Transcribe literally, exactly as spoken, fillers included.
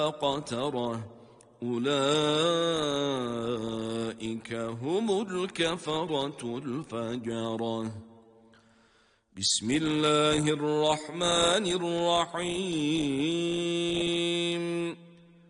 قترة أولئك هم الكفرة الفجرة. بسم الله الرحمن الرحيم